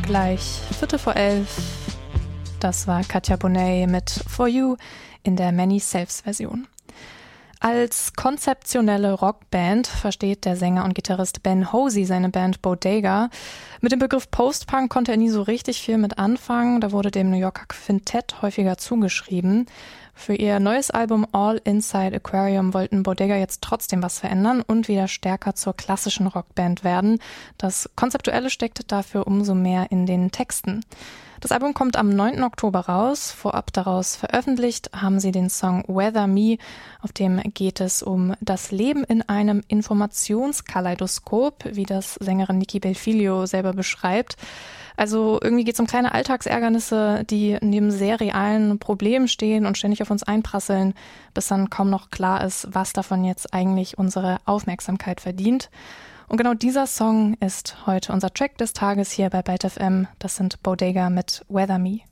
gleich 11:15. Das war Katja Bonet mit For You in der Many Selves-Version. Als konzeptionelle Rockband versteht der Sänger und Gitarrist Ben Hosey seine Band Bodega. Mit dem Begriff Post-Punk konnte er nie so richtig viel mit anfangen. Da wurde dem New Yorker Quintett häufiger zugeschrieben. Für ihr neues Album All Inside Aquarium wollten Bodega jetzt trotzdem was verändern und wieder stärker zur klassischen Rockband werden. Das Konzeptuelle steckt dafür umso mehr in den Texten. Das Album kommt am 9. Oktober raus. Vorab daraus veröffentlicht haben sie den Song Weather Me. Auf dem geht es um das Leben in einem Informationskaleidoskop, wie das Sängerin Niki Belfiglio selber beschreibt. Also irgendwie geht es um kleine Alltagsärgernisse, die neben sehr realen Problemen stehen und ständig auf uns einprasseln, bis dann kaum noch klar ist, was davon jetzt eigentlich unsere Aufmerksamkeit verdient. Und genau dieser Song ist heute unser Track des Tages hier bei Byte FM. Das sind Bodega mit Weather Me.